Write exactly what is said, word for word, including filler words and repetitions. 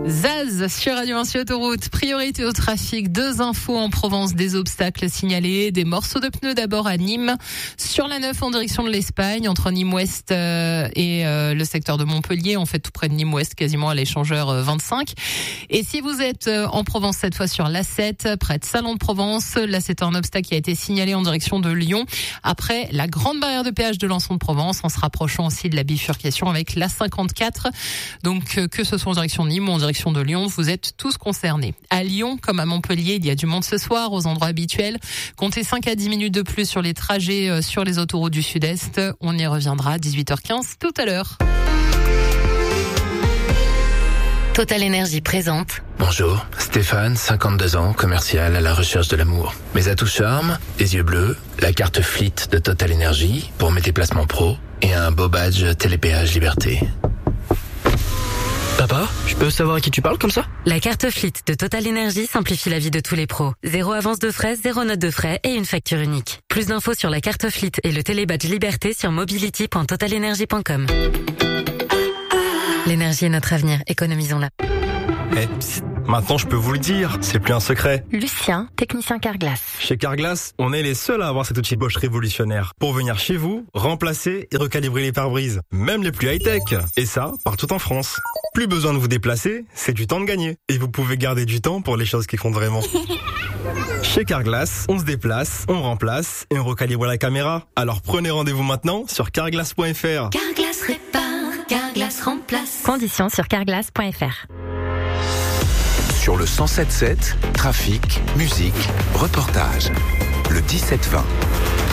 Zaz sur Radio un sur Autoroute. Priorité au trafic. Deux infos en Provence, des obstacles signalés, des morceaux de pneus d'abord à Nîmes, sur la neuf en direction de l'Espagne, entre Nîmes-Ouest euh, et euh, le secteur de Montpellier, en fait tout près de Nîmes-Ouest, quasiment à l'échangeur euh, vingt-cinq. Et si vous êtes euh, en Provence cette fois sur l'A sept, près de Salon de Provence, là c'est un obstacle qui a été signalé en direction de Lyon, après la grande barrière de péage de Lançon de Provence, en se rapprochant aussi de la bifurcation avec l'A cinquante-quatre. Donc euh, que ce soit en direction de Nîmes ou en direction de Lyon, vous êtes tous concernés. À Lyon, comme à Montpellier, il y a du monde ce soir aux endroits habituels. Comptez cinq à dix minutes de plus sur les trajets sur les autoroutes du Sud-Est. On y reviendra à dix-huit heures quinze tout à l'heure. Total Énergie présente. Bonjour, Stéphane, cinquante-deux ans, commercial à la recherche de l'amour. Mes atouts charme, les yeux bleus, la carte Fleet de Total Énergie pour mes déplacements pro et un beau badge Télépéage Liberté. Papa, je peux savoir à qui tu parles comme ça? La carte Fleet de Total Énergie simplifie la vie de tous les pros. Zéro avance de frais, zéro note de frais et une facture unique. Plus d'infos sur la carte Fleet et le télébadge Liberté sur mobility point total energy point com. L'énergie est notre avenir, économisons-la. Eh, psst, maintenant je peux vous le dire, c'est plus un secret. Lucien, technicien Carglass. Chez Carglass, on est les seuls à avoir cet outil Bosch révolutionnaire pour venir chez vous, remplacer et recalibrer les pare-brises, même les plus high-tech. Et ça, partout en France. Plus besoin de vous déplacer, c'est du temps de gagner. Et vous pouvez garder du temps pour les choses qui comptent vraiment. Chez Carglass, on se déplace, on remplace et on recalibre la caméra. Alors prenez rendez-vous maintenant sur carglass point f r. Carglass répare, Carglass remplace. Conditions sur carglass point f r. Sur le cent sept sept, trafic, musique, reportage. Le dix-sept vingt.